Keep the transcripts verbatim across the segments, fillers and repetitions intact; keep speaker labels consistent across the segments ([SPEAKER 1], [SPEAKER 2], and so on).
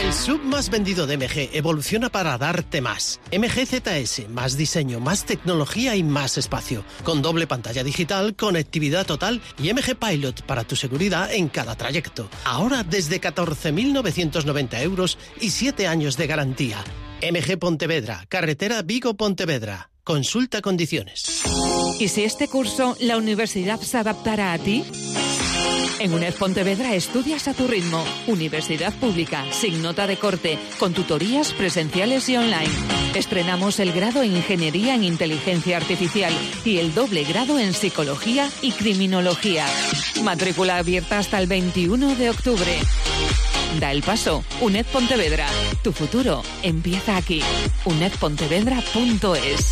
[SPEAKER 1] El S U V más vendido de M G evoluciona para darte más. M G Z S, más diseño, más tecnología y más espacio. Con doble pantalla digital, conectividad total y M G Pilot para tu seguridad en cada trayecto. Ahora desde catorce mil novecientos noventa euros y siete años de garantía. M G Pontevedra, carretera Vigo-Pontevedra. Consulta condiciones.
[SPEAKER 2] ¿Y si este curso la universidad se adaptara a ti? En UNED Pontevedra estudias a tu ritmo. Universidad pública, sin nota de corte, con tutorías presenciales y online. Estrenamos el grado en Ingeniería en Inteligencia Artificial y el doble grado en Psicología y Criminología. Matrícula abierta hasta el veintiuno de octubre. Da el paso. UNED Pontevedra. Tu futuro empieza aquí. uned pontevedra punto es.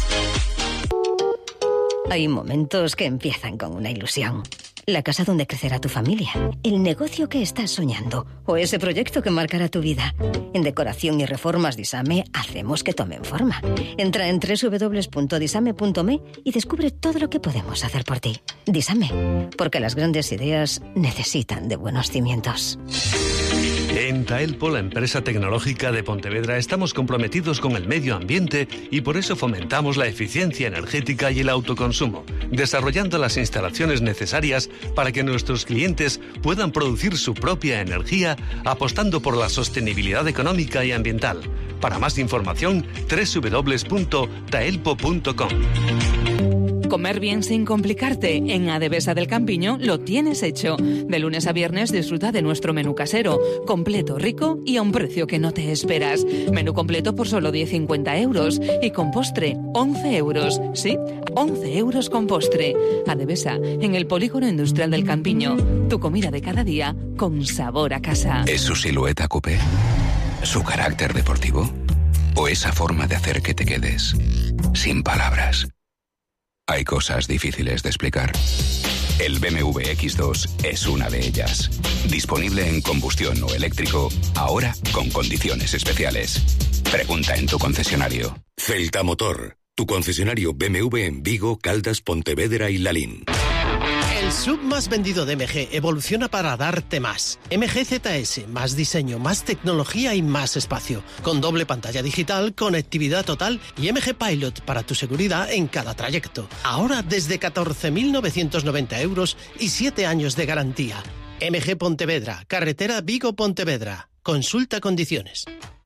[SPEAKER 3] Hay momentos que empiezan con una ilusión. La casa donde crecerá tu familia, el negocio que estás soñando o ese proyecto que marcará tu vida. En Decoración y Reformas Disame hacemos que tomen forma. Entra en doble u doble u doble u punto disame punto me y descubre todo lo que podemos hacer por ti. Disame, porque las grandes ideas necesitan de buenos cimientos.
[SPEAKER 4] En Taelpo, la empresa tecnológica de Pontevedra, estamos comprometidos con el medio ambiente y por eso fomentamos la eficiencia energética y el autoconsumo, desarrollando las instalaciones necesarias para que nuestros clientes puedan producir su propia energía, apostando por la sostenibilidad económica y ambiental. Para más información, doble u doble u doble u punto taelpo punto com.
[SPEAKER 2] Comer bien sin complicarte. En Adevesa del Campiño lo tienes hecho. De lunes a viernes disfruta de nuestro menú casero, completo, rico y a un precio que no te esperas. Menú completo por solo diez cincuenta euros y con postre once euros. Sí, once euros con postre. Adevesa, en el Polígono Industrial del Campiño. Tu comida de cada día con sabor a casa.
[SPEAKER 5] ¿Es su silueta coupé? ¿Su carácter deportivo? ¿O esa forma de hacer que te quedes sin palabras? Hay cosas difíciles de explicar. El B M W X dos es una de ellas. Disponible en combustión o eléctrico, ahora con condiciones especiales. Pregunta en tu concesionario.
[SPEAKER 6] Celta Motor, tu concesionario B M W en Vigo, Caldas, Pontevedra y Lalín.
[SPEAKER 1] El S U V más vendido de M G evoluciona para darte más. M G Z S, más diseño, más tecnología y más espacio. Con doble pantalla digital, conectividad total y M G Pilot para tu seguridad en cada trayecto. Ahora desde catorce mil novecientos noventa euros y siete años de garantía. M G Pontevedra, carretera Vigo-Pontevedra. Consulta condiciones.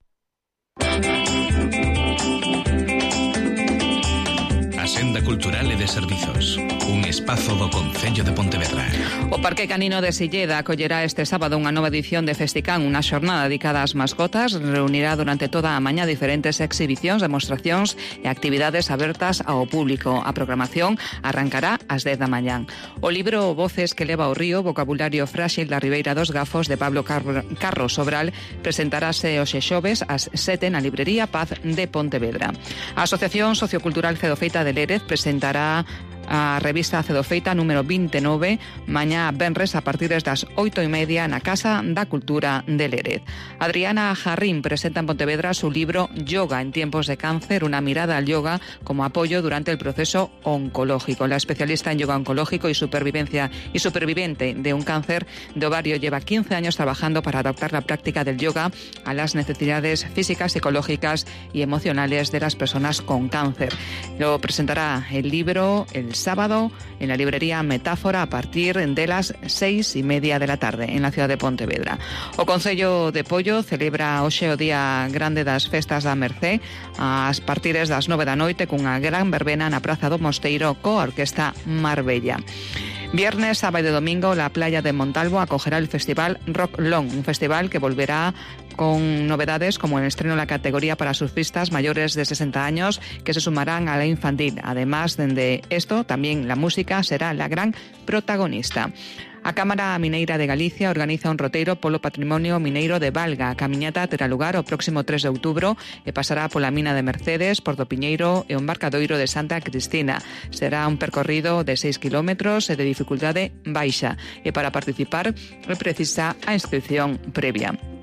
[SPEAKER 7] Senda Cultural e de Servizos, un espazo do Concello de Pontevedra.
[SPEAKER 2] O Parque Canino de Silleda acollerá este sábado unha nova edición de Festicán, unha xornada dedicada ás mascotas. Reunirá durante toda a mañá diferentes exhibicións, demostracións e actividades abertas ao público. A programación arrancará ás dez da mañán. O libro Voces que leva ao río, vocabulario frágil da Ribeira dos Gafos, de Pablo Car- Carro Sobral, presentarase hoxe xoves ás sete na librería Paz de Pontevedra. A Asociación Sociocultural Cedofeita de Lérez presentará a revista Cedofeita número veintinueve mañá venres a partir das oito e media na Casa da Cultura de Lérez. Adriana Jarrín presenta en Pontevedra su libro Yoga en tiempos de cáncer, una mirada al yoga como apoyo durante el proceso oncológico. La especialista en yoga oncológico y supervivencia y superviviente de un cáncer de ovario lleva quince años trabajando para adaptar la práctica del yoga a las necesidades físicas, psicológicas y emocionales de las personas con cáncer. Lo presentará el libro el sábado en la librería Metáfora a partir de las seis y media de la tarde en la ciudad de Pontevedra. O Concello de Pollo celebra hoxe o Día Grande das Festas da Mercé a partir das nove da noite cunha gran verbena na Praza do Mosteiro coa Orquesta Marbella. Viernes, sábado y domingo, la playa de Montalvo acogerá el festival Rock Long, un festival que volverá con novedades como el estreno de la categoría para surfistas mayores de sesenta años que se sumarán a la infantil. Además de esto, también la música será la gran protagonista. A Cámara Mineira de Galicia organiza un roteiro polo patrimonio mineiro de Valga. A camiñata terá lugar o próximo tres de outubro e pasará pola mina de Mercedes, Porto Piñeiro e o embarcadoiro de Santa Cristina. Será un percorrido de seis kilómetros e de dificultade baixa e para participar é precisa a inscripción previa.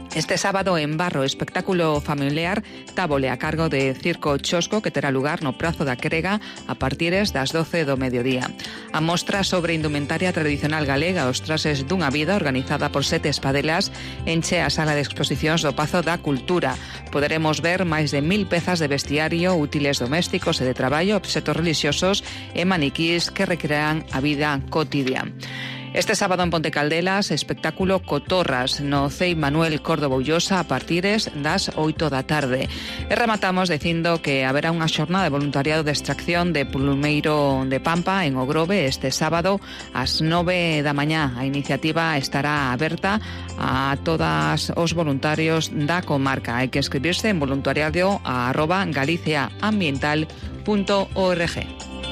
[SPEAKER 2] Este sábado en Barro, espectáculo familiar tábole a cargo de Circo Chosco que terá lugar no Prazo da Crega a partires das doce do mediodía. A mostra sobre indumentaria tradicional galega Os trases dunha vida, organizada por Sete Espadelas, enche a sala de exposicións do Pazo da Cultura. Poderemos ver máis de mil pezas de vestiario, útiles domésticos e de traballo, obxetos religiosos e maniquís que recrean a vida cotidiana. Este sábado en Ponte Caldelas, espectáculo Cotorras no Cei Manuel Córdoba Ullosa a partires das oito da tarde. E rematamos dicindo que haberá unha xornada de voluntariado de extracción de plumeiro de Pampa en Ogrove este sábado ás nove da mañá. A iniciativa estará aberta a todos os voluntarios da comarca. Hai que escribirse en voluntariado a arroba galiciaambiental punto org.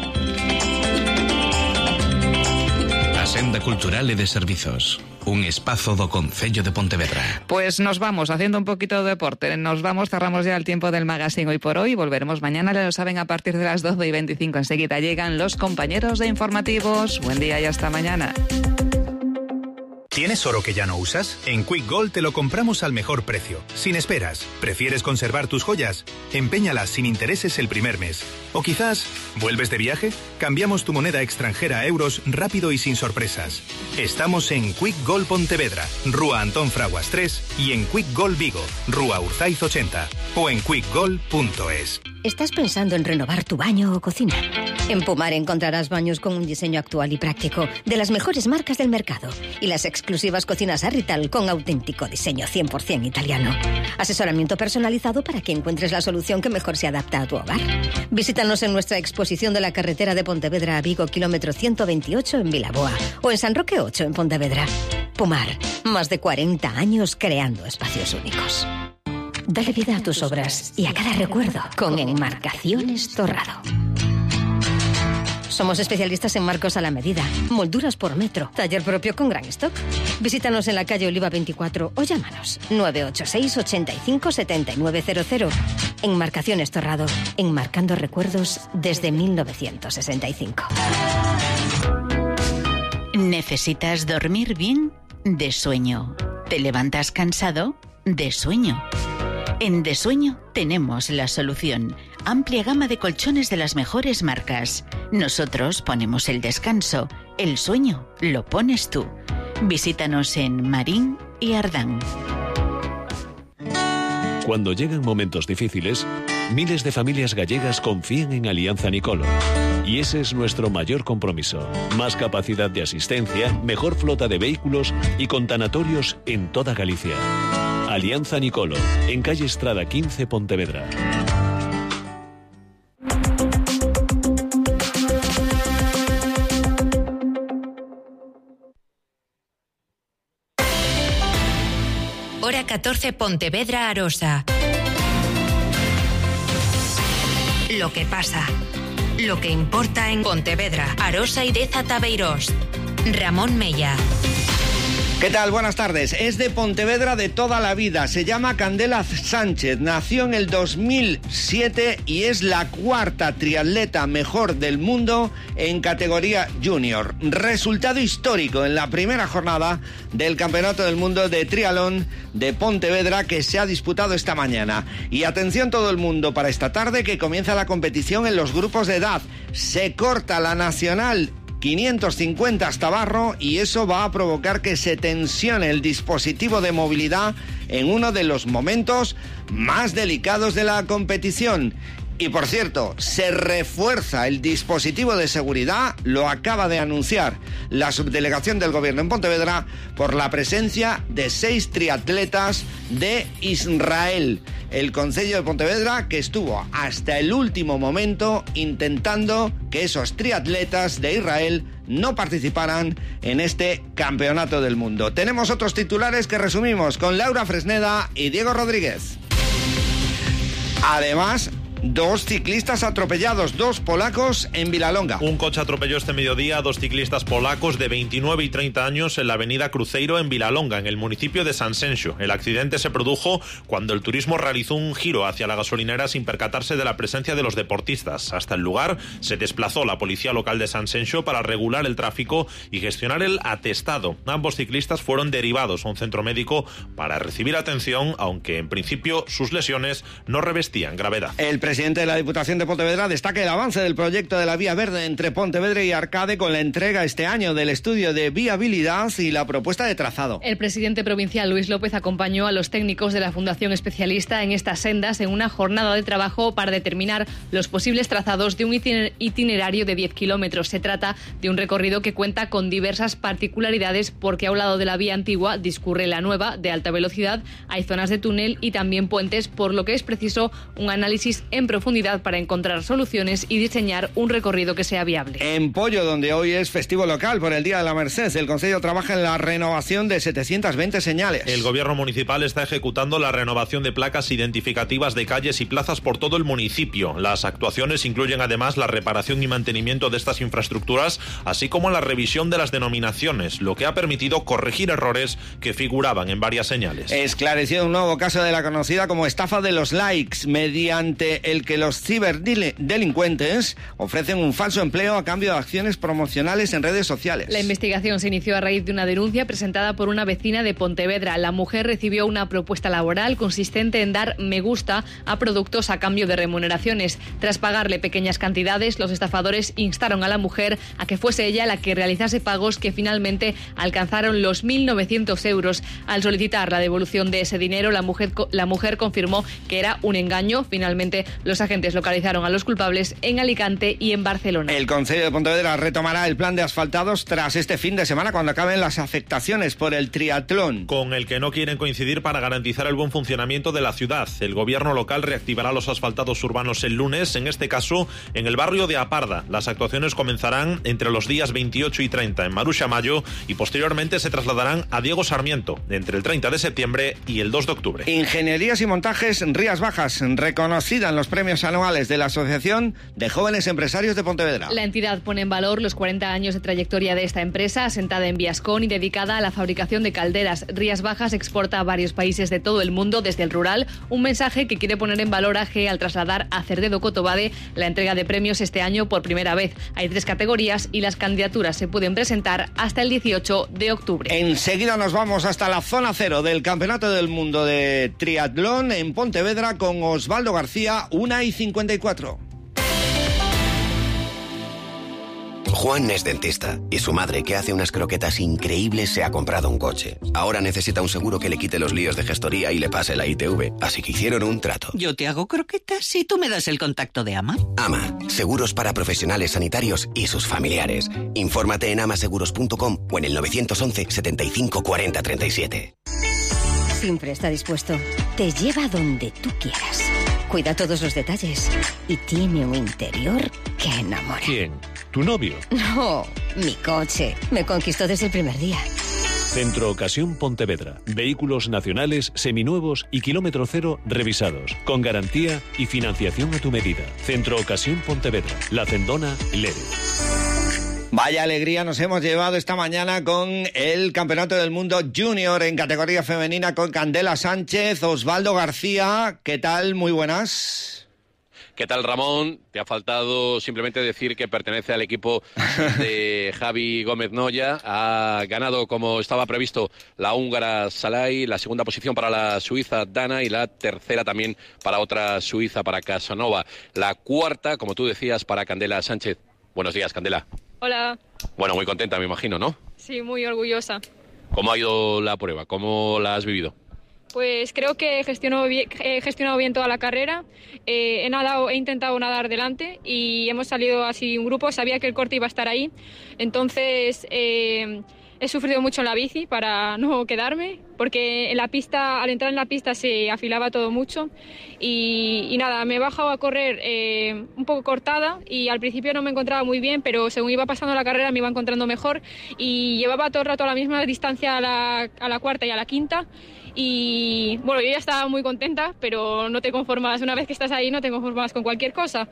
[SPEAKER 7] Senda Cultural e de Servizos, un espazo do Concello de Pontevedra.
[SPEAKER 2] Pues nos vamos haciendo un poquito de deporte. Nos vamos, cerramos ya el tiempo del magazine hoy por hoy. Volveremos mañana, ya lo saben, a partir de las doce y veinticinco. Enseguida llegan los compañeros de informativos. Buen día y hasta mañana.
[SPEAKER 8] ¿Tienes oro que ya no usas? En Quick Gold te lo compramos al mejor precio, sin esperas. ¿Prefieres conservar tus joyas? Empeñalas sin intereses el primer mes. ¿O quizás vuelves de viaje? Cambiamos tu moneda extranjera a euros rápido y sin sorpresas. Estamos en Quick Gold Pontevedra, Rúa Antón Fraguas tres y en Quick Gold Vigo, Rúa Urzaiz ochenta o en quick gold punto es.
[SPEAKER 3] ¿Estás pensando en renovar tu baño o cocina? En Pumar encontrarás baños con un diseño actual y práctico de las mejores marcas del mercado y las exclusivas cocinas Arrital con auténtico diseño cien por ciento italiano. Asesoramiento personalizado para que encuentres la solución que mejor se adapta a tu hogar. Visítanos en nuestra exposición de la carretera de Pontevedra a Vigo, kilómetro ciento veintiocho en Vilaboa o en San Roque ocho en Pontevedra. Pumar, más de cuarenta años creando espacios únicos. Dale vida a tus obras y a cada recuerdo con Enmarcaciones Torrado. Somos especialistas en marcos a la medida, molduras por metro, taller propio con gran stock. Visítanos en la calle Oliva veinticuatro o llámanos nueve ocho seis, ochenta y cinco, setenta y nueve cero cero. Enmarcaciones Torrado, enmarcando recuerdos desde mil novecientos sesenta y cinco.
[SPEAKER 9] ¿Necesitas dormir bien? De sueño. ¿Te levantas cansado? De sueño. En De Sueño tenemos la solución. Amplia gama de colchones de las mejores marcas. Nosotros ponemos el descanso. El sueño lo pones tú. Visítanos en Marín y Ardán.
[SPEAKER 10] Cuando llegan momentos difíciles, miles de familias gallegas confían en Alianza Nicolo. Y ese es nuestro mayor compromiso. Más capacidad de asistencia, mejor flota de vehículos y con tanatorios en toda Galicia. Alianza Nicolo, en calle Estrada quince, Pontevedra.
[SPEAKER 11] Hora catorce, Pontevedra, Arosa. Lo que pasa, lo que importa en Pontevedra, Arosa y Deza Tabeirós. Ramón Mella.
[SPEAKER 12] ¿Qué tal? Buenas tardes. Es de Pontevedra de toda la vida. Se llama Candela Sánchez. Nació en el dos mil siete y es la cuarta triatleta mejor del mundo en categoría junior. Resultado histórico en la primera jornada del Campeonato del Mundo de Triatlón de Pontevedra que se ha disputado esta mañana. Y atención todo el mundo para esta tarde que comienza la competición en los grupos de edad. Se corta la nacional quinientos cincuenta hasta Barro y eso va a provocar que se tensione el dispositivo de movilidad en uno de los momentos más delicados de la competición. Y por cierto, se refuerza el dispositivo de seguridad, lo acaba de anunciar la subdelegación del Gobierno en Pontevedra por la presencia de seis triatletas de Israel. El Concello de Pontevedra que estuvo hasta el último momento intentando que esos triatletas de Israel no participaran en este Campeonato del Mundo. Tenemos otros titulares que resumimos con Laura Fresneda y Diego Rodríguez. Además Dos ciclistas atropellados, dos polacos en Vilalonga.
[SPEAKER 13] Un coche atropelló este mediodía a dos ciclistas polacos de veintinueve y treinta años en la avenida Cruzeiro en Vilalonga, en el municipio de Sanxenxo. El accidente se produjo cuando el turismo realizó un giro hacia la gasolinera sin percatarse de la presencia de los deportistas. Hasta el lugar se desplazó la policía local de Sanxenxo para regular el tráfico y gestionar el atestado. Ambos ciclistas fueron derivados a un centro médico para recibir atención, aunque en principio sus lesiones no revestían gravedad.
[SPEAKER 12] El presidente de la Diputación de Pontevedra destaca el avance del proyecto de la Vía Verde entre Pontevedra y Arcade con la entrega este año del estudio de viabilidad y la propuesta de trazado.
[SPEAKER 14] El presidente provincial Luis López acompañó a los técnicos de la Fundación Especialista en estas sendas en una jornada de trabajo para determinar los posibles trazados de un itinerario de diez kilómetros. Se trata de un recorrido que cuenta con diversas particularidades porque a un lado de la vía antigua discurre la nueva de alta velocidad, hay zonas de túnel y también puentes, por lo que es preciso un análisis en profundidad para encontrar soluciones y diseñar un recorrido que sea viable.
[SPEAKER 12] En Pollo, donde hoy es festivo local por el Día de la Merced, el Concello trabaja en la renovación de setecientas veinte señales.
[SPEAKER 13] El gobierno municipal está ejecutando la renovación de placas identificativas de calles y plazas por todo el municipio. Las actuaciones incluyen además la reparación y mantenimiento de estas infraestructuras, así como la revisión de las denominaciones, lo que ha permitido corregir errores que figuraban en varias señales.
[SPEAKER 12] Esclarecido un nuevo caso de la conocida como estafa de los likes, mediante el que los ciberdelincuentes ofrecen un falso empleo a cambio de acciones promocionales en redes sociales.
[SPEAKER 14] La investigación se inició a raíz de una denuncia presentada por una vecina de Pontevedra. La mujer recibió una propuesta laboral consistente en dar me gusta a productos a cambio de remuneraciones. Tras pagarle pequeñas cantidades, los estafadores instaron a la mujer a que fuese ella la que realizase pagos que finalmente alcanzaron los mil novecientos euros. Al solicitar la devolución de ese dinero, la mujer, la mujer confirmó que era un engaño. Finalmente, los agentes localizaron a los culpables en Alicante y en Barcelona.
[SPEAKER 12] El Concello de Pontevedra retomará el plan de asfaltados tras este fin de semana, cuando acaben las afectaciones por el triatlón,
[SPEAKER 13] con el que no quieren coincidir para garantizar el buen funcionamiento de la ciudad. El gobierno local reactivará los asfaltados urbanos el lunes, en este caso en el barrio de Aparda. Las actuaciones comenzarán entre los días veintiocho y treinta en Maruxa Mayo y posteriormente se trasladarán a Diego Sarmiento entre el treinta de septiembre y el dos de octubre.
[SPEAKER 12] Ingenierías y montajes Rías Bajas, reconocida en los premios anuales de la Asociación de Jóvenes Empresarios de Pontevedra.
[SPEAKER 14] La entidad pone en valor los cuarenta años de trayectoria de esta empresa, asentada en Biascón y dedicada a la fabricación de calderas. Rías Bajas exporta a varios países de todo el mundo desde el rural, un mensaje que quiere poner en valor A G al trasladar a Cerdedo Cotobade la entrega de premios este año por primera vez. Hay tres categorías y las candidaturas se pueden presentar hasta el dieciocho de octubre.
[SPEAKER 12] Enseguida nos vamos hasta la zona cero del Campeonato del Mundo de Triatlón en Pontevedra con Osvaldo García, una y cincuenta y cuatro.
[SPEAKER 15] Juan es dentista y su madre, que hace unas croquetas increíbles, se ha comprado un coche. Ahora necesita un seguro que le quite los líos de gestoría y le pase la I T V, así que hicieron un trato.
[SPEAKER 16] Yo te hago croquetas y tú me das el contacto de AMA.
[SPEAKER 15] AMA, seguros para profesionales sanitarios y sus familiares. Infórmate en amaseguros punto com o en el nueve once, setenta y cinco, cuarenta, treinta y siete.
[SPEAKER 3] Siempre está dispuesto. Te lleva donde tú quieras. Cuida todos los detalles y tiene un interior que enamora.
[SPEAKER 10] ¿Quién? ¿Tu novio?
[SPEAKER 3] No, mi coche. Me conquistó desde el primer día.
[SPEAKER 10] Centro Ocasión Pontevedra. Vehículos nacionales, seminuevos y kilómetro cero revisados. Con garantía y financiación a tu medida. Centro Ocasión Pontevedra. La Cendona, Lere.
[SPEAKER 12] Vaya alegría nos hemos llevado esta mañana con el Campeonato del Mundo Junior en categoría femenina con Candela Sánchez, Osvaldo García. ¿Qué tal? Muy buenas.
[SPEAKER 17] ¿Qué tal, Ramón? Te ha faltado simplemente decir que pertenece al equipo de Javi Gómez Noya. Ha ganado, como estaba previsto, la húngara Salai, la segunda posición para la suiza Dana y la tercera también para otra suiza, para Casanova. La cuarta, como tú decías, para Candela Sánchez. Buenos días, Candela.
[SPEAKER 18] Hola.
[SPEAKER 17] Bueno, muy contenta, me imagino, ¿no?
[SPEAKER 18] Sí, muy orgullosa.
[SPEAKER 17] ¿Cómo ha ido la prueba? ¿Cómo la has vivido?
[SPEAKER 18] Pues creo que he gestionado bien, he gestionado bien toda la carrera. Eh, he nadado, he intentado nadar delante y hemos salido así un grupo. Sabía que el corte iba a estar ahí. Entonces eh, he sufrido mucho en la bici para no quedarme, porque en la pista, al entrar en la pista se afilaba todo mucho. Y, y nada, me he bajado a correr eh, un poco cortada y al principio no me encontraba muy bien, pero según iba pasando la carrera me iba encontrando mejor y llevaba todo el rato a la misma distancia a la, a la cuarta y a la quinta. y bueno, yo ya estaba muy contenta, pero no te conformas, una vez que estás ahí no te conformas con cualquier cosa.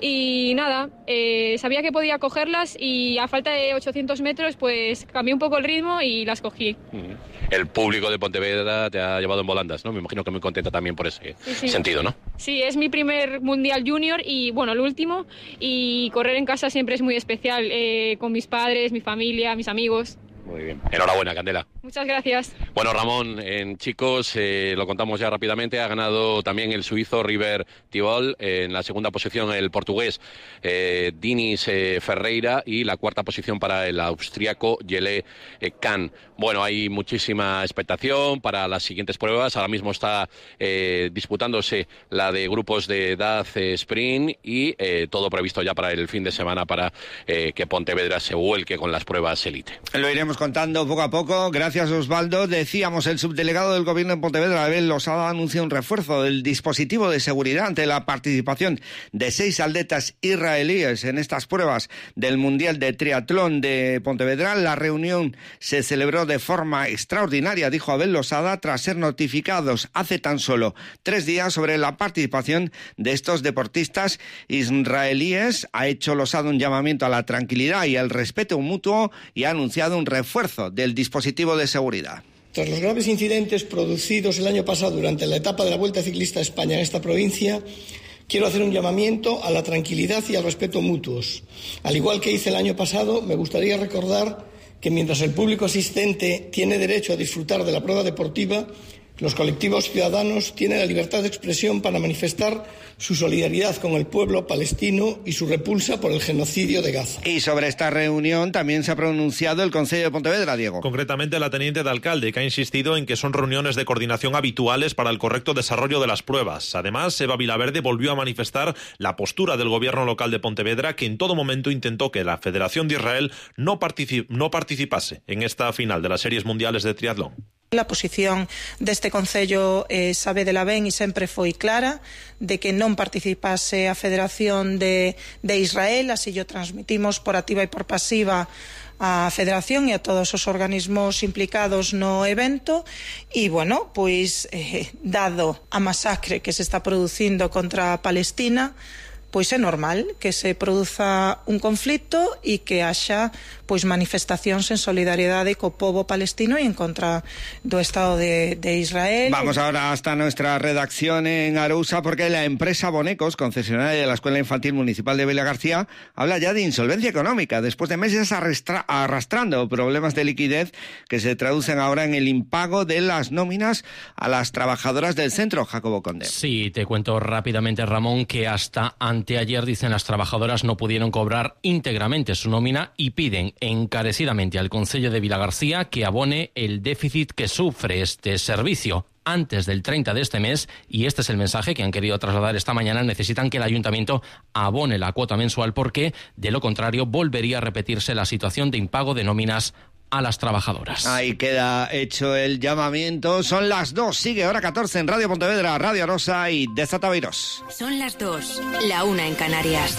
[SPEAKER 18] Y nada, eh, sabía que podía cogerlas y a falta de ochocientos metros pues cambié un poco el ritmo y las cogí.
[SPEAKER 17] El público de Pontevedra te ha llevado en volandas, ¿no? Me imagino que muy contenta también por ese
[SPEAKER 18] sí, sí.
[SPEAKER 17] sentido, ¿no?
[SPEAKER 18] Sí, es mi primer Mundial Junior y bueno, el último, y correr en casa siempre es muy especial, eh, con mis padres, mi familia, mis amigos.
[SPEAKER 17] Muy bien. Enhorabuena, Candela.
[SPEAKER 18] Muchas gracias.
[SPEAKER 17] Bueno, Ramón, en chicos, eh, lo contamos ya rápidamente, ha ganado también el suizo River Tibol, eh, en la segunda posición el portugués eh, Dinis eh, Ferreira y la cuarta posición para el austriaco Jelle eh, Kahn. Bueno, hay muchísima expectación para las siguientes pruebas. Ahora mismo está eh, disputándose la de grupos de edad eh, sprint y eh, todo previsto ya para el fin de semana para eh, que Pontevedra se vuelque con las pruebas élite.
[SPEAKER 12] Lo iremos contando poco a poco. Gracias, Osvaldo. Decíamos, el subdelegado del Gobierno en Pontevedra, Abel Losada, anunció un refuerzo del dispositivo de seguridad ante la participación de seis atletas israelíes en estas pruebas del Mundial de Triatlón de Pontevedra. La reunión se celebró de forma extraordinaria, dijo Abel Losada, tras ser notificados hace tan solo tres días sobre la participación de estos deportistas israelíes. Ha hecho Losada un llamamiento a la tranquilidad y al respeto mutuo y ha anunciado un refuerzo del dispositivo de seguridad.
[SPEAKER 19] Tras los graves incidentes producidos el año pasado durante la etapa de la Vuelta Ciclista a España en esta provincia, quiero hacer un llamamiento a la tranquilidad y al respeto mutuos. Al igual que hice el año pasado, me gustaría recordar que mientras el público asistente tiene derecho a disfrutar de la prueba deportiva, los colectivos ciudadanos tienen la libertad de expresión para manifestar su solidaridad con el pueblo palestino y su repulsa por el genocidio de Gaza.
[SPEAKER 12] Y sobre esta reunión también se ha pronunciado el Concello de Pontevedra, Diego.
[SPEAKER 13] Concretamente la teniente de alcalde, que ha insistido en que son reuniones de coordinación habituales para el correcto desarrollo de las pruebas. Además, Eva Vilaverde volvió a manifestar la postura del gobierno local de Pontevedra, que en todo momento intentó que la Federación de Israel no, particip- no participase en esta final de las series mundiales de triatlón.
[SPEAKER 20] A posición deste Concello eh, sabe de la ben e sempre foi clara de que non participase a Federación de, de Israel, así lo transmitimos por activa e por pasiva a Federación e a todos os organismos implicados no evento. E, bueno, pois, eh, dado a masacre que se está producindo contra a Palestina, pois é normal que se produza un conflito e que haxa pois manifestacións en solidariedade co pobo palestino e en contra do Estado de, de Israel.
[SPEAKER 12] Vamos ahora hasta nuestra redacción en Arousa, porque la empresa Bonecos, concesionaria de la Escuela Infantil Municipal de Villa García, habla ya de insolvencia económica, después de meses arrastra, arrastrando problemas de liquidez que se traducen ahora en el impago de las nóminas a las trabajadoras del centro. Jacobo Conde.
[SPEAKER 21] Sí, te cuento rápidamente, Ramón, que hasta anteayer, dicen, las trabajadoras no pudieron cobrar íntegramente su nómina y piden encarecidamente al Concello de Vilagarcía que abone el déficit que sufre este servicio antes del treinta de este mes, y este es el mensaje que han querido trasladar esta mañana. Necesitan que el ayuntamiento abone la cuota mensual, porque de lo contrario volvería a repetirse la situación de impago de nóminas a las trabajadoras.
[SPEAKER 12] Ahí queda hecho el llamamiento. Son las dos, sigue hora catorce en Radio Pontevedra, Radio Arosa y Desata Beirós.
[SPEAKER 11] Son las dos, la una en Canarias.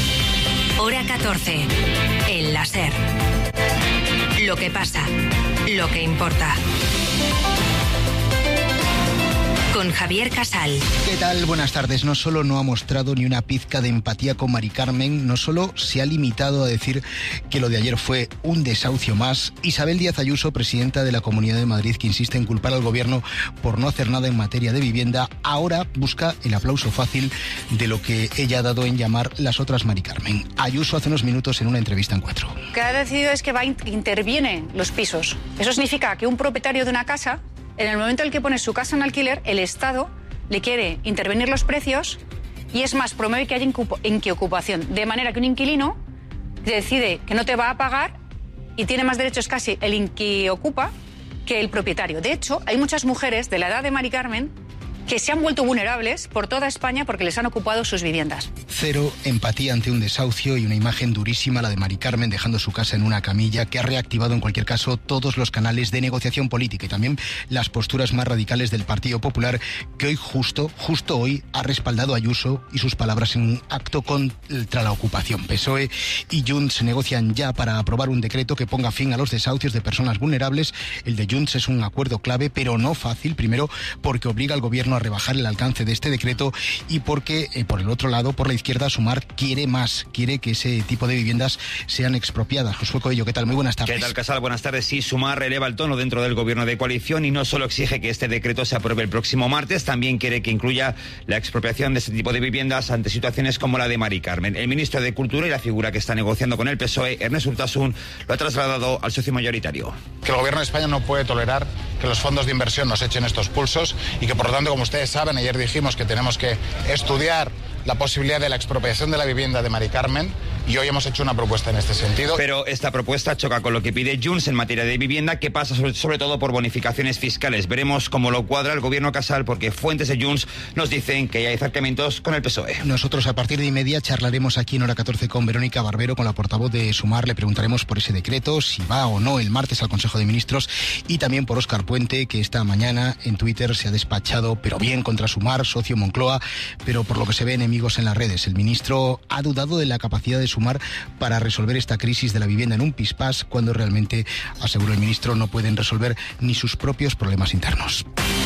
[SPEAKER 11] Hora catorce, el láser. Lo que pasa, lo que importa. Con Javier Casal.
[SPEAKER 22] ¿Qué tal? Buenas tardes. No solo no ha mostrado ni una pizca de empatía con Mari Carmen, no solo se ha limitado a decir que lo de ayer fue un desahucio más. Isabel Díaz Ayuso, presidenta de la Comunidad de Madrid, que insiste en culpar al gobierno por no hacer nada en materia de vivienda, ahora busca el aplauso fácil de lo que ella ha dado en llamar las otras Mari Carmen. Ayuso hace unos minutos en una entrevista en Cuatro.
[SPEAKER 23] Lo que ha decidido es que va interviene los pisos. Eso significa que un propietario de una casa, en el momento en el que pone su casa en alquiler, el Estado le quiere intervenir los precios y, es más, promueve que haya inquiocupación. De manera que un inquilino decide que no te va a pagar y tiene más derechos casi el inquiocupa que el propietario. De hecho, hay muchas mujeres de la edad de Mari Carmen que se han vuelto vulnerables por toda España porque les han ocupado sus viviendas.
[SPEAKER 22] Cero empatía ante un desahucio y una imagen durísima, la de Mari Carmen dejando su casa en una camilla, que ha reactivado en cualquier caso todos los canales de negociación política y también las posturas más radicales del Partido Popular, que hoy justo, justo hoy ha respaldado a Ayuso y sus palabras en un acto contra la ocupación. P S O E y Junts negocian ya para aprobar un decreto que ponga fin a los desahucios de personas vulnerables. El de Junts es un acuerdo clave, pero no fácil, primero porque obliga al gobierno a rebajar el alcance de este decreto y porque, eh, por el otro lado, por la izquierda, Sumar quiere más, quiere que ese tipo de viviendas sean expropiadas. Josué Coello, ¿qué tal? Muy buenas tardes.
[SPEAKER 4] ¿Qué tal, Casal? Buenas tardes. Sí, Sumar eleva el tono dentro del gobierno de coalición y no solo exige que este decreto se apruebe el próximo martes, también quiere que incluya la expropiación de este tipo de viviendas ante situaciones como la de Mari Carmen. El ministro de Cultura y la figura que está negociando con el P S O E, Ernest Urtasun, lo ha trasladado al socio mayoritario.
[SPEAKER 5] Que el gobierno de España no puede tolerar que los fondos de inversión nos echen estos pulsos y que, por lo tanto, como ustedes saben, ayer dijimos que tenemos que estudiar la posibilidad de la expropiación de la vivienda de Mari Carmen y hoy hemos hecho una propuesta en este sentido.
[SPEAKER 4] Pero esta propuesta choca con lo que pide Junts en materia de vivienda, que pasa sobre, sobre todo por bonificaciones fiscales. Veremos cómo lo cuadra el gobierno Casal, porque fuentes de Junts nos dicen que ya hay acercamientos con el P S O E.
[SPEAKER 22] Nosotros a partir de y media charlaremos aquí en Hora catorce con Verónica Barbero, con la portavoz de Sumar. Le preguntaremos por ese decreto, si va o no el martes al Consejo de Ministros, y también por Óscar Puente, que esta mañana en Twitter se ha despachado, pero bien, contra Sumar, socio Moncloa, pero por lo que se ve enemigos en las redes. El ministro ha dudado de la capacidad de Sumar para resolver esta crisis de la vivienda en un pispás, cuando realmente, aseguró el ministro, no pueden resolver ni sus propios problemas internos.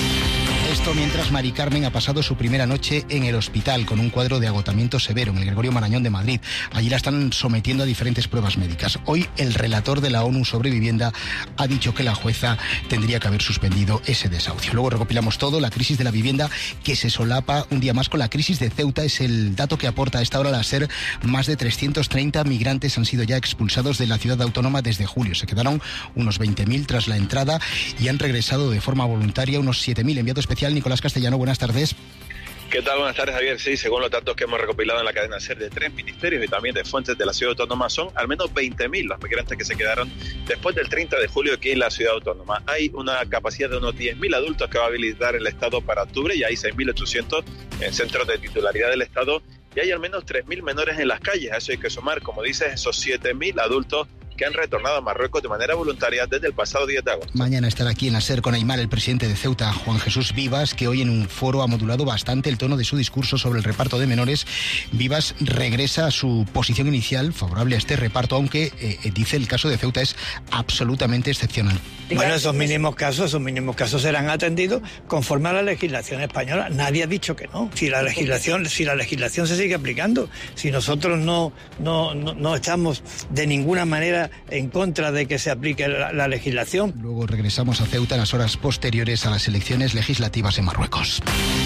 [SPEAKER 22] Esto mientras Mari Carmen ha pasado su primera noche en el hospital con un cuadro de agotamiento severo en el Gregorio Marañón de Madrid. Allí la están sometiendo a diferentes pruebas médicas. Hoy el relator de la ONU sobre vivienda ha dicho que la jueza tendría que haber suspendido ese desahucio. Luego recopilamos todo, la crisis de la vivienda que se solapa un día más con la crisis de Ceuta. Es el dato que aporta a esta hora la SER. Más de trescientos treinta migrantes han sido ya expulsados de la ciudad autónoma desde julio. Se quedaron unos veinte mil tras la entrada y han regresado de forma voluntaria unos siete mil. Enviado especial Nicolás Castellano, buenas tardes.
[SPEAKER 6] ¿Qué tal? Buenas tardes, Javier. Sí, según los datos que hemos recopilado en la cadena SER de tres ministerios y también de fuentes de la ciudad autónoma, son al menos veinte mil los migrantes que se quedaron después del treinta de julio aquí en la ciudad autónoma. Hay una capacidad de unos diez mil adultos que va a habilitar el Estado para octubre y hay seis mil ochocientos en centros de titularidad del Estado y hay al menos tres mil menores en las calles. A eso hay que sumar, como dices, esos siete mil adultos que han retornado a Marruecos de manera voluntaria desde el pasado diez de agosto.
[SPEAKER 22] Mañana estará aquí en la SER con Aymar el presidente de Ceuta, Juan Jesús Vivas, que hoy en un foro ha modulado bastante el tono de su discurso sobre el reparto de menores. Vivas regresa a su posición inicial favorable a este reparto, aunque eh, dice el caso de Ceuta es absolutamente excepcional.
[SPEAKER 24] Bueno, esos mínimos casos, esos mínimos casos serán atendidos conforme a la legislación española. Nadie ha dicho que no. Si la legislación, si la legislación se sigue aplicando, si nosotros no, no, no, no estamos de ninguna manera en contra de que se aplique la, la legislación.
[SPEAKER 22] Luego regresamos a Ceuta en las horas posteriores a las elecciones legislativas en Marruecos.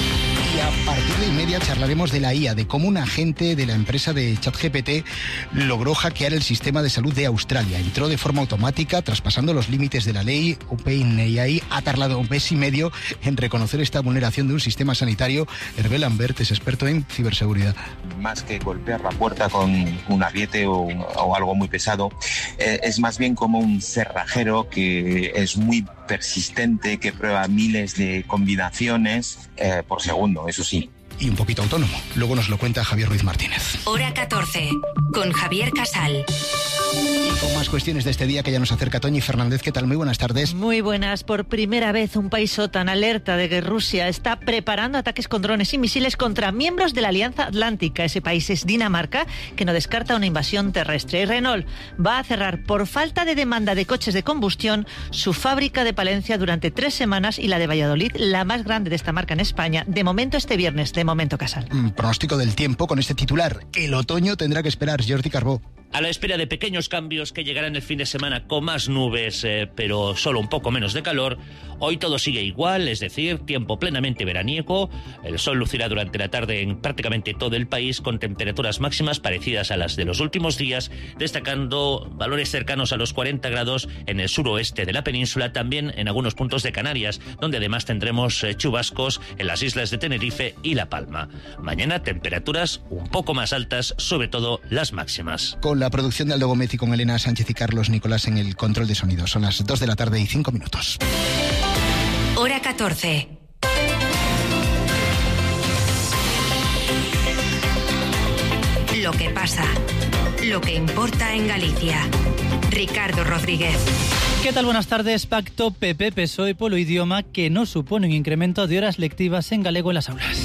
[SPEAKER 22] Y a partir de y media charlaremos de la I A, de cómo un agente de la empresa de ChatGPT logró hackear el sistema de salud de Australia. Entró de forma automática, traspasando los límites de la ley. OpenAI ha tardado un mes y medio en reconocer esta vulneración de un sistema sanitario. Hervé Lambert es experto en ciberseguridad.
[SPEAKER 25] Más que golpear la puerta con un ariete o, o algo muy pesado, eh, es más bien como un cerrajero que es muy persistente, que prueba miles de combinaciones eh, por segundo, eso sí.
[SPEAKER 22] Y un poquito autónomo. Luego nos lo cuenta Javier Ruiz Martínez.
[SPEAKER 11] Hora catorce, con Javier Casal.
[SPEAKER 22] Y con más cuestiones de este día que ya nos acerca Toñi Fernández. ¿Qué tal? Muy buenas tardes.
[SPEAKER 26] Muy buenas. Por primera vez un país OTAN alerta de que Rusia está preparando ataques con drones y misiles contra miembros de la Alianza Atlántica. Ese país es Dinamarca, que no descarta una invasión terrestre. Y Renault va a cerrar por falta de demanda de coches de combustión su fábrica de Palencia durante tres semanas y la de Valladolid, la más grande de esta marca en España, de momento este viernes. De momento, Casal.
[SPEAKER 22] Mm, pronóstico del tiempo con este titular. El otoño tendrá que esperar. Jordi Carbó.
[SPEAKER 27] A la espera de pequeños cambios que llegarán el fin de semana con más nubes, eh, pero solo un poco menos de calor, hoy todo sigue igual, es decir, tiempo plenamente veraniego. El sol lucirá durante la tarde en prácticamente todo el país con temperaturas máximas parecidas a las de los últimos días, destacando valores cercanos a los cuarenta grados en el suroeste de la península, también en algunos puntos de Canarias, donde además tendremos eh, chubascos en las islas de Tenerife y La Palma. Mañana temperaturas un poco más altas, sobre todo las máximas.
[SPEAKER 22] Con la producción de Aldo Gómez y con Elena Sánchez y Carlos Nicolás en el control de sonido. Son las dos de la tarde y cinco minutos.
[SPEAKER 11] Hora catorce. Lo que pasa, lo que importa en Galicia. Ricardo Rodríguez.
[SPEAKER 1] ¿Qué tal? Buenas tardes. Pacto P P P S O E polo idioma que no supone un incremento de horas lectivas en galego en las aulas.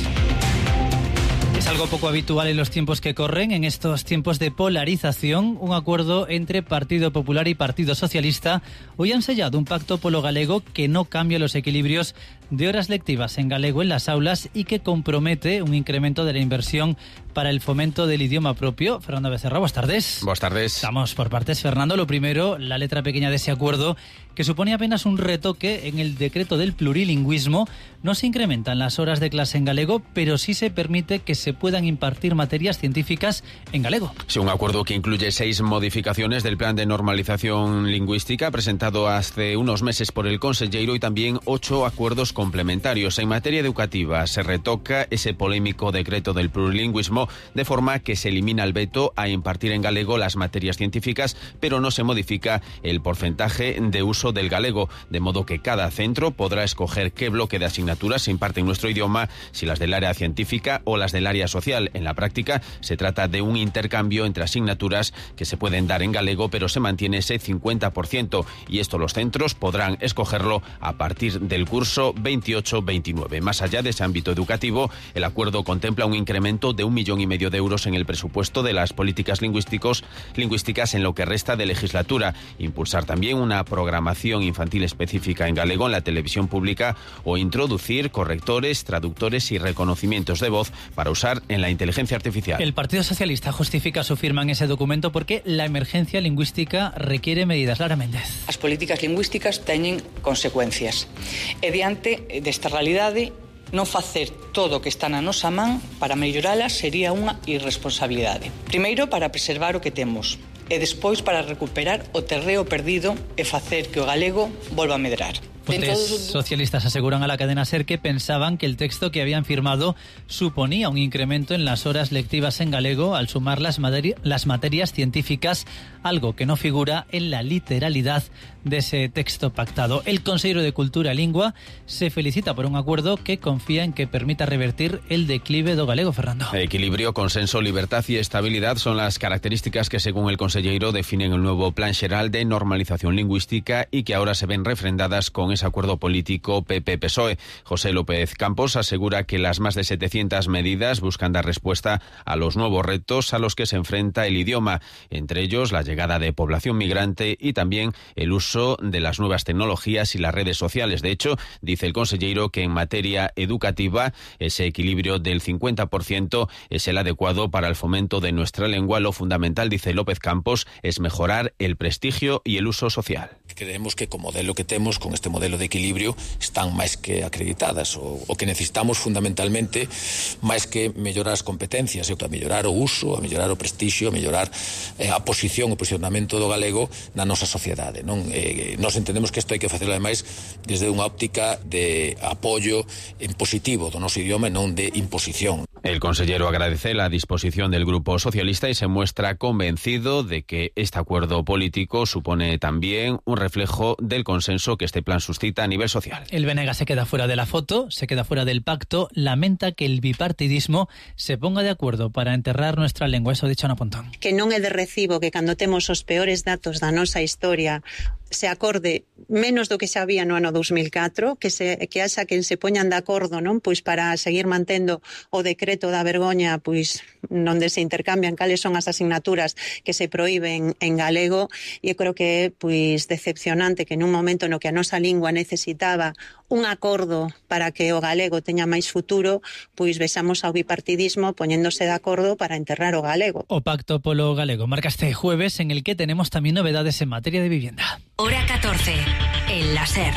[SPEAKER 1] Es algo poco habitual en los tiempos que corren, en estos tiempos de polarización. Un acuerdo entre Partido Popular y Partido Socialista hoy han sellado un pacto polo galego que no cambia los equilibrios de horas lectivas en galego en las aulas y que compromete un incremento de la inversión para el fomento del idioma propio. Fernando Becerra, buenas tardes.
[SPEAKER 2] Buenas tardes.
[SPEAKER 1] Vamos por partes, Fernando. Lo primero, la letra pequeña de ese acuerdo, que supone apenas un retoque en el decreto del plurilingüismo. No se incrementan las horas de clase en galego, pero sí se permite que se puedan impartir materias científicas en galego.
[SPEAKER 2] Sí, un acuerdo que incluye seis modificaciones del plan de normalización lingüística presentado hace unos meses por el conselleiro y también ocho acuerdos complementarios. En materia educativa se retoca ese polémico decreto del plurilingüismo de forma que se elimina el veto a impartir en galego las materias científicas, pero no se modifica el porcentaje de uso del galego, de modo que cada centro podrá escoger qué bloque de asignaturas se imparte en nuestro idioma, si las del área científica o las del área social. En la práctica se trata de un intercambio entre asignaturas que se pueden dar en galego, pero se mantiene ese cincuenta por ciento y esto los centros podrán escogerlo a partir del curso veintiocho veintinueve. Más allá de ese ámbito educativo, el acuerdo contempla un incremento de un millón y medio de euros en el presupuesto de las políticas lingüísticos, lingüísticas en lo que resta de legislatura, impulsar también una programación infantil específica en galego en la televisión pública o introducir correctores, traductores y reconocimientos de voz para usar en la inteligencia artificial.
[SPEAKER 1] El Partido Socialista justifica su firma en ese documento porque la emergencia lingüística requiere medidas. Lara Méndez.
[SPEAKER 7] As políticas lingüísticas teñen consecuencias e diante desta realidade non facer todo o que está na nosa man para melloralas sería unha irresponsabilidade. Primeiro, para preservar o que temos e despois para recuperar o terreo perdido e facer que o galego volva a medrar.
[SPEAKER 1] Fuentes socialistas aseguran a la cadena SER que pensaban que el texto que habían firmado suponía un incremento en las horas lectivas en galego al sumar las, materi- las materias científicas, algo que no figura en la literalidad de ese texto pactado. El consejero de Cultura e Lingua se felicita por un acuerdo que confía en que permita revertir el declive do galego, Fernando.
[SPEAKER 2] Equilibrio, consenso, libertad y estabilidad son las características que, según el consejero, definen el nuevo Plan Xeral de Normalización Lingüística y que ahora se ven refrendadas con ese acuerdo político P P P S O E. José López Campos asegura que las más de setecientas medidas buscan dar respuesta a los nuevos retos a los que se enfrenta el idioma, entre ellos la llegada de población migrante y también el uso de las nuevas tecnologías y las redes sociales. De hecho, dice el consejero que en materia educativa ese equilibrio del cincuenta por ciento es el adecuado para el fomento de nuestra lengua. Lo fundamental, dice López Campos, es mejorar el prestigio y el uso social.
[SPEAKER 8] Creemos que co modelo que temos, con este modelo de equilibrio, están máis que acreditadas. O, o que necesitamos fundamentalmente máis que mellorar as competencias, é a mellorar o uso, a mellorar o prestixio, a mellorar eh, a posición, o posicionamento do galego na nosa sociedade, non? Eh, nós entendemos que isto hai que facelo ademais desde unha óptica de apoio en positivo do noso idioma e non de imposición.
[SPEAKER 2] El consejero agradece la disposición del Grupo Socialista y se muestra convencido de que este acuerdo político supone también un reflejo del consenso que este plan suscita a nivel social.
[SPEAKER 1] El B N G se queda fuera de la foto, se queda fuera del pacto, lamenta que el bipartidismo se ponga de acuerdo para enterrar nuestra lengua. Eso ha dicho Ana Pontón.
[SPEAKER 9] Que non é de recibo que cando temos os peores datos da nosa historia se acorde menos do que xa había no ano dos mil catro, que se que haxa quen se poñan de acordo, non, pois para seguir mantendo o decreto da vergoña, pois onde se intercambian cales son as asignaturas que se proíben en galego, e eu creo que é pois decepcionante que nun momento no que a nosa lingua necesitaba un acordo para que o galego teña máis futuro, pois vexamos ao bipartidismo poñéndose de acordo para enterrar o galego.
[SPEAKER 1] O Pacto polo Galego marca este jueves, en el que tenemos también novedades en materia de vivienda.
[SPEAKER 11] Hora catorce, en la SER.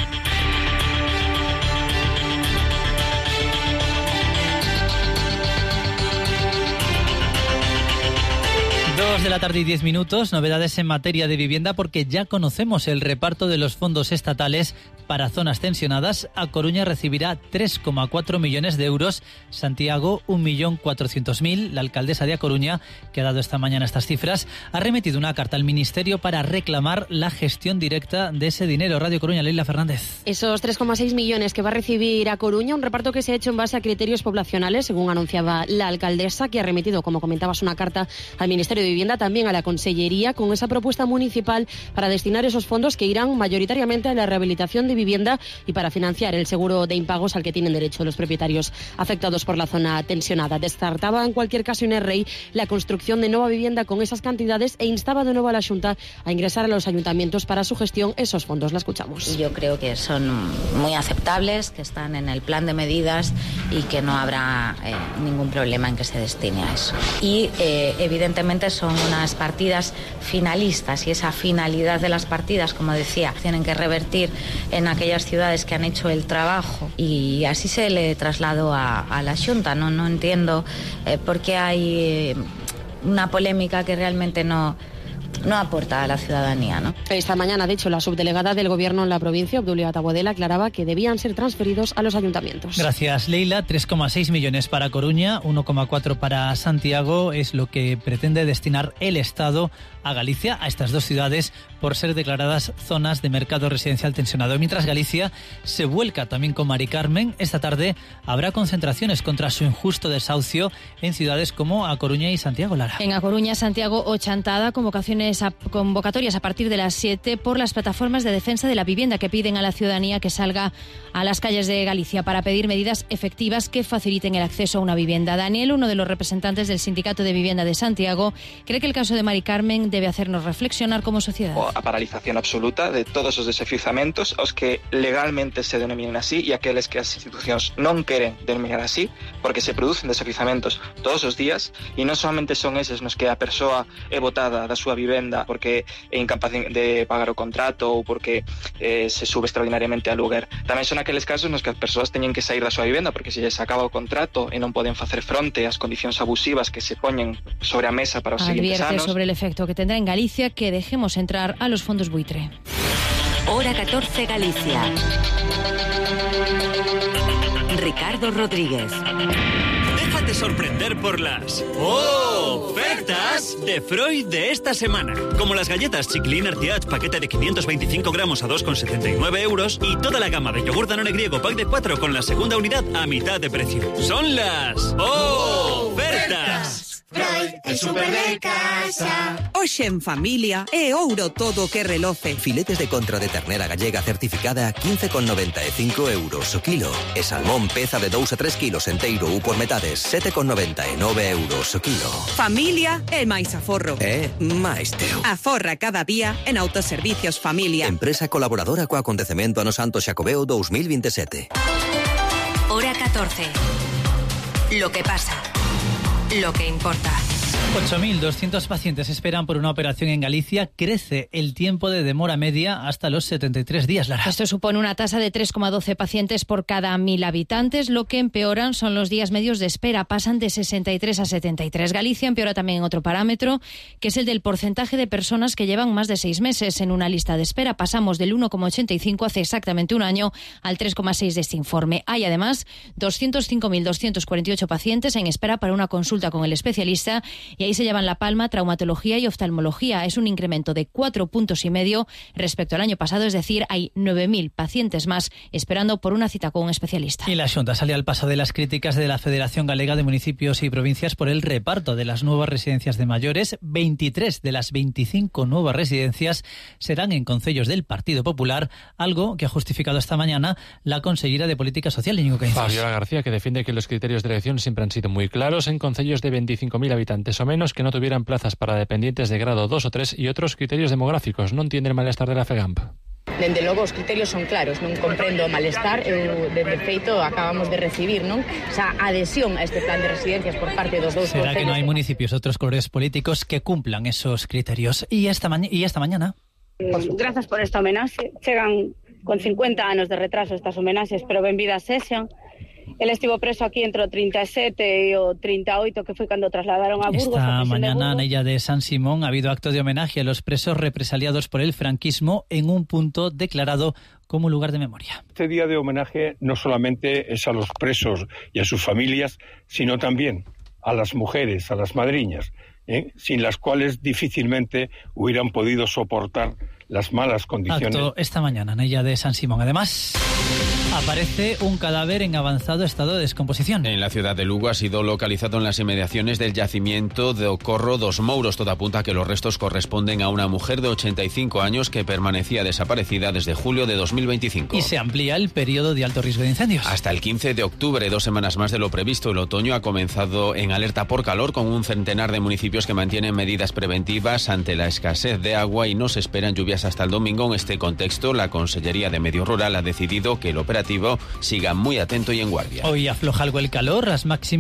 [SPEAKER 1] Dos de la tarde y diez minutos, novedades en materia de vivienda porque ya conocemos el reparto de los fondos estatales para zonas tensionadas. A Coruña recibirá tres coma cuatro millones de euros, Santiago un millón cuatrocientos mil. La alcaldesa de A Coruña, que ha dado esta mañana estas cifras, ha remitido una carta al Ministerio para reclamar la gestión directa de ese dinero. Radio Coruña, Leila Fernández.
[SPEAKER 3] Esos tres coma seis millones que va a recibir A Coruña, un reparto que se ha hecho en base a criterios poblacionales, según anunciaba la alcaldesa, que ha remitido, como comentabas, una carta al Ministerio de Vivienda, también a la Consellería, con esa propuesta municipal para destinar esos fondos que irán mayoritariamente a la rehabilitación de vivienda y para financiar el seguro de impagos al que tienen derecho los propietarios afectados por la zona tensionada. Descartaba en cualquier caso Inés Rey la construcción de nueva vivienda con esas cantidades e instaba de nuevo a la Xunta a ingresar a los ayuntamientos para su gestión esos fondos. La escuchamos.
[SPEAKER 10] Yo creo que son muy aceptables, que están en el plan de medidas y que no habrá eh, ningún problema en que se destine a eso. Y eh, evidentemente son unas partidas finalistas y esa finalidad de las partidas, como decía, tienen que revertir en aquellas ciudades que han hecho el trabajo y así se le trasladó a, a la Xunta. No, no entiendo eh, por qué hay eh, una polémica que realmente no... no aporta a la ciudadanía, ¿no?
[SPEAKER 3] Esta mañana, de hecho, la subdelegada del Gobierno en la provincia, Obdulia Taboadela, aclaraba que debían ser transferidos a los ayuntamientos.
[SPEAKER 1] Gracias, Leila. tres coma seis millones para Coruña, uno coma cuatro para Santiago, es lo que pretende destinar el Estado a Galicia, a estas dos ciudades, por ser declaradas zonas de mercado residencial tensionado. Mientras Galicia se vuelca también con Mari Carmen, esta tarde habrá concentraciones contra su injusto desahucio en ciudades como A Coruña y Santiago. Lara.
[SPEAKER 14] En A Coruña, Santiago o Chantada, convocaciones a, convocatorias a partir de las siete por las plataformas de defensa de la vivienda que piden a la ciudadanía que salga a las calles de Galicia para pedir medidas efectivas que faciliten el acceso a una vivienda. Daniel, uno de los representantes del Sindicato de Vivienda de Santiago, cree que el caso de Mari Carmen debe hacernos reflexionar como sociedade.
[SPEAKER 15] A paralización absoluta de todos os desafiuzamentos, os que legalmente se denominan así e aqueles que as institucións non queren denominar así, porque se producen desafiuzamentos todos os días e non solamente son eses nos que a persoa é botada da súa vivenda porque é incapaz de pagar o contrato ou porque eh, se sube extraordinariamente a lugar. Tamén son aqueles casos nos que as persoas teñen que sair da súa vivenda porque se lles acaba o contrato e non poden facer fronte ás condicións abusivas que se poñen sobre a mesa para os seguintes
[SPEAKER 14] Advierte
[SPEAKER 15] anos.
[SPEAKER 14] sobre el efecto que tendrá en Galicia que dejemos entrar a los fondos buitre.
[SPEAKER 11] Hora catorce Galicia. Ricardo Rodríguez.
[SPEAKER 16] Déjate sorprender por las ofertas de Freud de esta semana. Como las galletas Chiclin Artiach, paquete de quinientos veinticinco gramos a dos con setenta y nueve euros y toda la gama de yogur Danone griego pack de cuatro con la segunda unidad a mitad de precio. Son las ofertas.
[SPEAKER 17] Freud, el super de casa. Hoxe en familia é ouro todo que reloce.
[SPEAKER 18] Filetes de contra de ternera gallega certificada a quince con noventa e cinco euros o kilo. E salmón peza de dous a tres kilos enteiro ou por metades sete con noventa e nove euros o kilo.
[SPEAKER 17] Familia é máis aforro.
[SPEAKER 18] É máis teu.
[SPEAKER 17] Aforra cada día en Autoservicios Familia.
[SPEAKER 18] Empresa colaboradora co acontecemento Ano Santo Xacobeo dos mil veintisiete.
[SPEAKER 11] Hora catorce. Lo que pasa. Lo que importa.
[SPEAKER 1] ocho mil doscientos pacientes esperan por una operación en Galicia. Crece el tiempo de demora media hasta los setenta y tres días, Lara.
[SPEAKER 14] Esto supone una tasa de tres coma doce pacientes por cada mil habitantes. Lo que empeoran son los días medios de espera. Pasan de sesenta y tres a setenta y tres. Galicia empeora también en otro parámetro, que es el del porcentaje de personas que llevan más de seis meses en una lista de espera. Pasamos del uno coma ochenta y cinco hace exactamente un año al tres coma seis de este informe. Hay además doscientos cinco mil doscientos cuarenta y ocho pacientes en espera para una consulta con el especialista y ahí se llevan la palma traumatología y oftalmología. Es un incremento de cuatro puntos y medio respecto al año pasado, es decir, hay nueve mil pacientes más esperando por una cita con un especialista.
[SPEAKER 1] Y la Xunta sale al paso de las críticas de la Federación Galega de Municipios y Provincias por el reparto de las nuevas residencias de mayores. veintitrés de las veinticinco nuevas residencias serán en concellos del Partido Popular, algo que ha justificado esta mañana la consellera de Política Social, Íñigo Caizos.
[SPEAKER 28] Fabiola García, que defiende que los criterios de elección siempre han sido muy claros en concellos de veinticinco mil habitantes o menos que no tuvieran plazas para dependientes de grado dos o tres y otros criterios demográficos. Non entiende el malestar de la FEGAMP.
[SPEAKER 29] Dende logo, os criterios son claros, non comprendo o malestar, eu, de feito, acabamos de recibir, non? Esa adhesión a este plan de residencias por parte dos dous
[SPEAKER 1] Será
[SPEAKER 29] concellos.
[SPEAKER 1] que no hay municipios, otros colores políticos que cumplan esos criterios. Y esta, ma- y esta mañana...
[SPEAKER 30] Pues, grazas por esta homenaxe. Chegan con cincuenta anos de retraso estas homenaxes, pero benvidas sexan.
[SPEAKER 4] El estivo preso aquí entre o trinta e sete e o trinta e oito, que foi cando trasladaron a Burgos.
[SPEAKER 1] Esta
[SPEAKER 4] a
[SPEAKER 1] mañana en ella de San Simón ha habido acto de homenaje a los presos represaliados por el franquismo en un punto declarado como lugar de memoria.
[SPEAKER 5] Este día de homenaje no solamente es a los presos y a sus familias, sino también a las mujeres, a las madriñas, ¿eh? sin las cuales difícilmente hubieran podido soportar las malas condiciones.
[SPEAKER 1] Acto esta mañana en ella de San Simón. Además, aparece un cadáver en avanzado estado de descomposición.
[SPEAKER 2] En la ciudad de Lugo ha sido localizado en las inmediaciones del yacimiento de Ocorro dos Mouros. Todo apunta a que los restos corresponden a una mujer de ochenta y cinco años que permanecía desaparecida desde julio de dos mil veinticinco.
[SPEAKER 1] Y se amplía el periodo de alto riesgo de incendios.
[SPEAKER 2] Hasta el quince de octubre, dos semanas más de lo previsto. El otoño ha comenzado en alerta por calor, con un centenar de municipios que mantienen medidas preventivas ante la escasez de agua y no se esperan lluvias hasta el domingo. En este contexto, la Consellería de Medio Rural ha decidido que el operativo siga muy atento y en guardia.
[SPEAKER 1] Hoy afloja algo el calor, las máximas